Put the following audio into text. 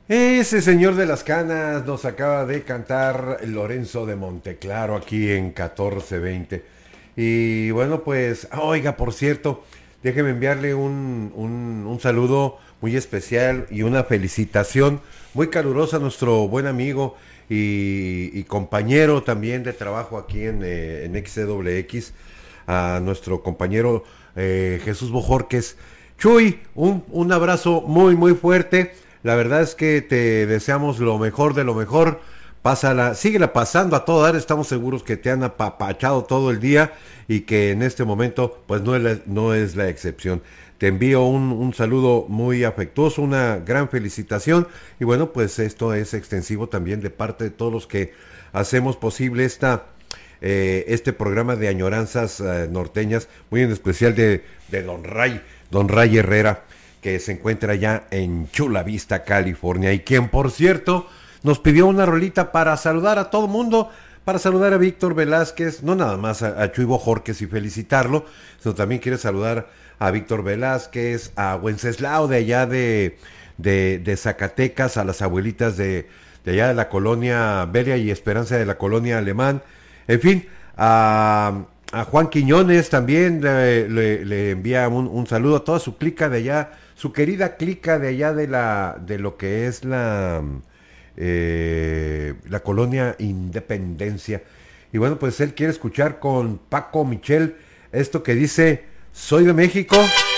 Ese señor de las canas nos acaba de cantar Lorenzo de Monteclaro aquí en 1420. Y bueno, pues, oiga, por cierto, déjeme enviarle un saludo muy especial y una felicitación muy calurosa a nuestro buen amigo y compañero también de trabajo aquí en XCWX, a nuestro compañero Jesús Bojorques. Chuy, un abrazo muy, muy fuerte. La verdad es que te deseamos lo mejor de lo mejor. Pásala, síguela pasando a todo dar. Estamos seguros que te han apapachado todo el día y que en este momento, pues no es la excepción. Te envío un saludo muy afectuoso, una gran felicitación. Y bueno, pues esto es extensivo también de parte de todos los que hacemos posible este programa de añoranzas norteñas, muy en especial de Don Ray Herrera, que se encuentra ya en Chula Vista, California, y quien, por cierto, nos pidió una rolita para saludar a todo mundo, para saludar a Víctor Velázquez, no nada más a Chuy Bojorques y felicitarlo, sino también quiere saludar a Víctor Velázquez, a Wenceslao de allá de Zacatecas, a las abuelitas de allá de la colonia Beria y Esperanza de la colonia Alemán, en fin, a Juan Quiñones también le envía un saludo a toda su clica de allá, su querida clica de allá de lo que es la colonia Independencia. Y bueno, pues él quiere escuchar con Paco Michel esto que dice: Soy de México.